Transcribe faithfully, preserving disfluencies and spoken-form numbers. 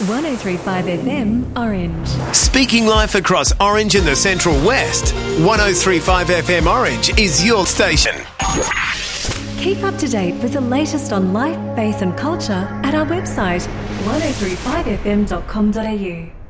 one oh three point five F M, Orange. Speaking life across Orange and the Central West, one oh three point five F M Orange is your station. Keep up to date with the latest on life, faith and culture at our website, one oh three five f m dot com dot a u.